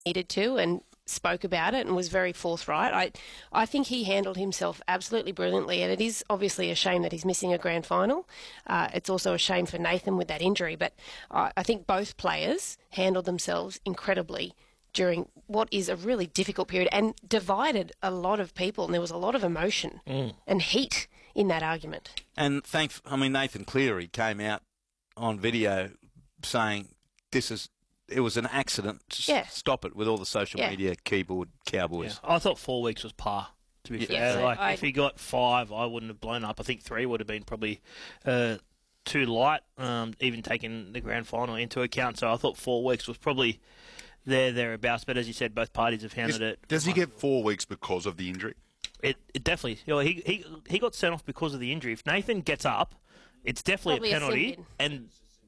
needed to and spoke about it and was very forthright. I think he handled himself absolutely brilliantly, and it is obviously a shame that he's missing a grand final. It's also a shame for Nathan with that injury, but I think both players handled themselves incredibly during what is a really difficult period and divided a lot of people, and there was a lot of emotion and heat in that argument. And Nathan Cleary came out on video saying it was an accident. Stop it with all the social media keyboard cowboys. Yeah. I thought 4 weeks was par, to be fair. So if he got 5, I wouldn't have blown up. I think 3 would have been probably too light, even taking the grand final into account. So I thought 4 weeks was probably thereabouts. But as you said, both parties have handled it. Does he get 4 weeks because of the injury? It definitely. He got sent off because of the injury. If Nathan gets up, it's definitely a penalty. And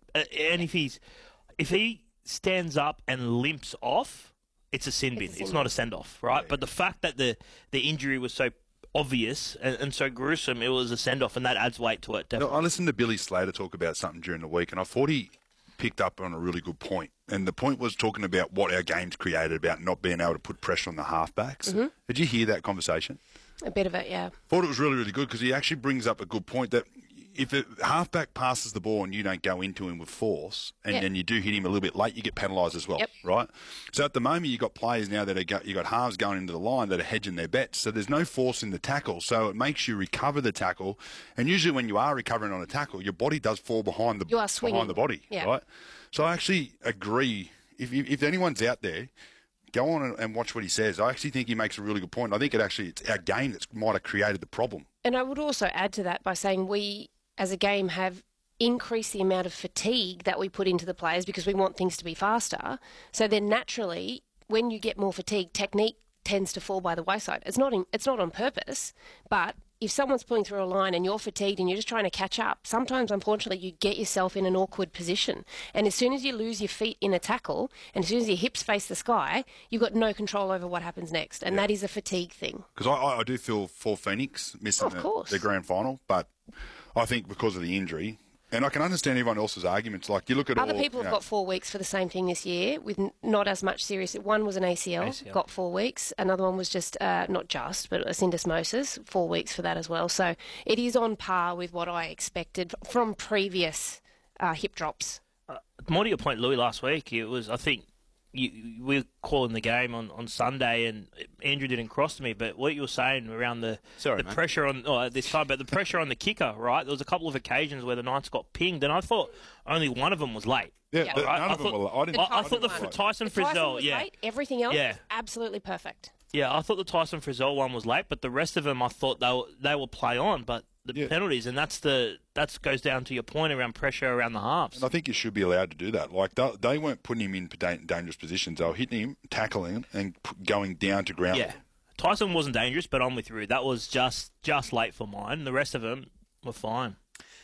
if he stands up and limps off, it's a sin bin. It's not a send-off, right? But the fact that the injury was so obvious and so gruesome, it was a send-off, and that adds weight to it, definitely. I listened to Billy Slater talk about something during the week, and I thought he picked up on a really good point. And the point was talking about what our game's created, about not being able to put pressure on the halfbacks. Mm-hmm. Did you hear that conversation? A bit of it, yeah. Thought it was really, really good because he actually brings up a good point that if a halfback passes the ball and you don't go into him with force and then you do hit him a little bit late, you get penalised as well, right? So at the moment you've got players now that you've got halves going into the line that are hedging their bets. So there's no force in the tackle. So it makes you recover the tackle. And usually when you are recovering on a tackle, your body does fall behind the body, right? So I actually agree. If anyone's out there, go on and watch what he says. I actually think he makes a really good point. I think it's our game that might have created the problem. And I would also add to that by saying we, as a game, have increased the amount of fatigue that we put into the players because we want things to be faster. So then naturally, when you get more fatigue, technique tends to fall by the wayside. It's not on purpose, but if someone's pulling through a line and you're fatigued and you're just trying to catch up, sometimes, unfortunately, you get yourself in an awkward position. And as soon as you lose your feet in a tackle and as soon as your hips face the sky, you've got no control over what happens next. And that is a fatigue thing. Because I do feel for Phoenix missing the grand final, but I think because of the injury, and I can understand everyone else's arguments. Like you look at other people have got 4 weeks for the same thing this year with not as much serious. One was an ACL. Got 4 weeks. Another one was just but a syndesmosis, 4 weeks for that as well. So it is on par with what I expected from previous hip drops. More to your point, Louis, last week, it was, I think, we were calling the game on Sunday, and Andrew didn't cross to me. But what you were saying around the pressure on this time, but the pressure on the kicker, right? There was a couple of occasions where the Knights got pinged, and I thought only one of them was late. Yeah, none of them were late. I thought the Tyson Frizzell, was late. Everything else, absolutely perfect. Yeah, I thought the Tyson Frizzell one was late, but the rest of them, I thought they will play on, but. The penalties, and that goes down to your point around pressure around the halves. And I think you should be allowed to do that. Like they weren't putting him in dangerous positions. They were hitting him, tackling him, and going down to ground. Yeah, Tyson wasn't dangerous, but I'm with you. That was just late for mine. The rest of them were fine.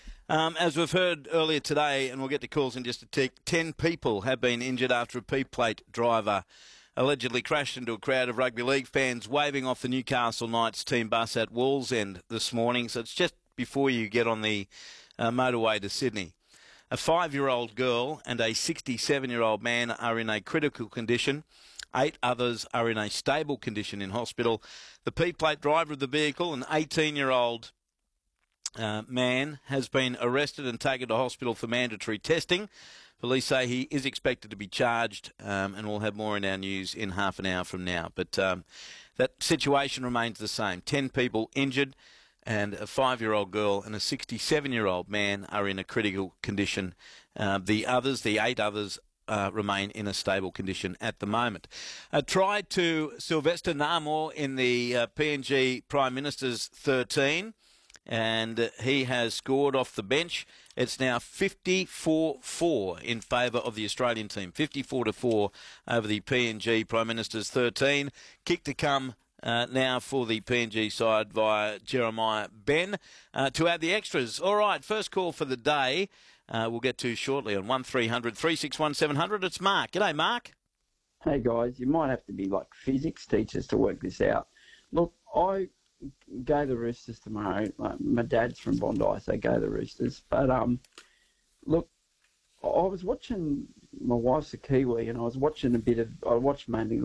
As we've heard earlier today, and we'll get to calls in just a tick, 10 people have been injured after a P-plate driver allegedly crashed into a crowd of rugby league fans waving off the Newcastle Knights team bus at Wallsend this morning. So it's just before you get on the motorway to Sydney. A 5-year-old girl and a 67-year-old man are in a critical condition. 8 others are in a stable condition in hospital. The P-plate driver of the vehicle, an 18-year-old man, has been arrested and taken to hospital for mandatory testing. Police say he is expected to be charged, and we'll have more in our news in half an hour from now. But that situation remains the same. 10 people injured, and a 5-year-old girl and a 67-year-old man are in a critical condition. The 8 others, remain in a stable condition at the moment. Tried to Sylvester Namor in the PNG Prime Minister's 13. And he has scored off the bench. It's now 54-4 in favour of the Australian team. 54-4 over the PNG Prime Minister's 13. Kick to come now for the PNG side via Jeremiah Ben to add the extras. All right, first call for the day we'll get to shortly on 1300 361 700. It's Mark. G'day, Mark. Hey, guys. You might have to be like physics teachers to work this out. Look, I go the Roosters tomorrow. My dad's from Bondi, so go the Roosters. But look, I was watching. My wife's a Kiwi, and I watched mainly